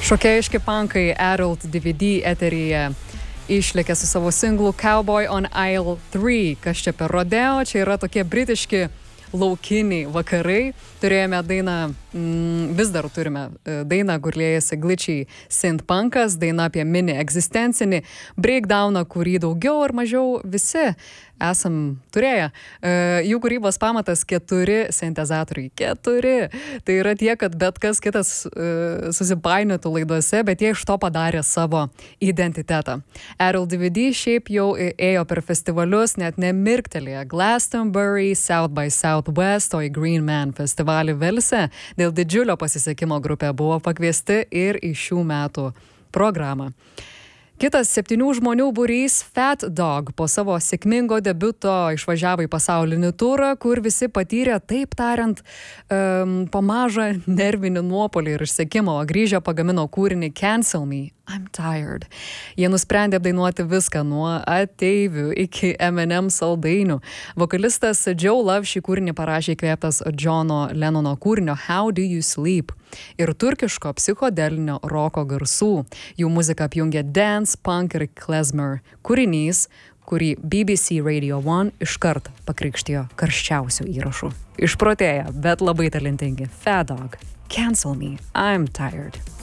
Šokėjiški punkai Adult DVD eteryje išlėkė su savo singlu Cowboy on Aisle 3. Kas čia per rodeo? Čia yra tokie britiški laukiniai vakarai. Turėjome dainą, vis dar turime dainą, kur liejasi glitchiai synth-punkas, daina apie mini egzistencinį breakdowną, kurį daugiau ar mažiau visi esam turėję. Jų kūrybos pamatas 4 sintezatoriai. 4. Tai yra tie, kad bet kas kitas susipainiotų laiduose, bet jie iš to padarė savo identitetą. Adult DVD šiaip jau ėjo per festivalius, net nemirktelėje Glastonbury, South by Southwest, o į Green Man festivalį Velse dėl didžiulio pasisekimo grupė buvo pakviesti ir į šių metų programą. Kitas 7 žmonių būrys Fat Dog po savo sėkmingo debiuto išvažiavo į pasaulinį turą, kur visi patyrė, taip tariant, po mažą nervinį nuopolį ir išsekimą, o grįžę pagamino kūrinį Cancel Me, I'm Tired. Jie nusprendė apdainuoti viską nuo ateivių iki M&M saldainių. Vokalistas Joe Love šį kūrinį parašė įkvėptas Johno Lennono kūrinio How Do You Sleep ir turkiško psichodelinio roko garsų. Jų muzika apjungia dance, punk ir klezmer. Kūrinys, kurį BBC Radio 1 iškart pakrikštijo karščiausių įrašų. Išprotėję, bet labai talentingi Fat Dog, Cancel Me, I'm Tired.